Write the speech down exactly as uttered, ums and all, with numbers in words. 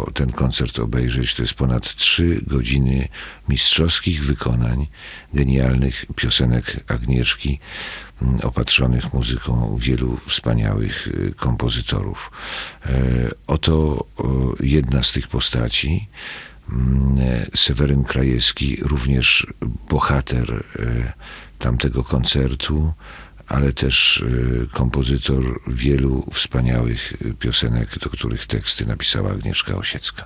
ten koncert obejrzeć, to jest ponad trzy godziny mistrzowskich wykonań genialnych piosenek Agnieszki, opatrzonych muzyką wielu wspaniałych kompozytorów. Oto jedna z tych postaci, Seweryn Krajewski, również bohater tamtego koncertu, ale też kompozytor wielu wspaniałych piosenek, do których teksty napisała Agnieszka Osiecka.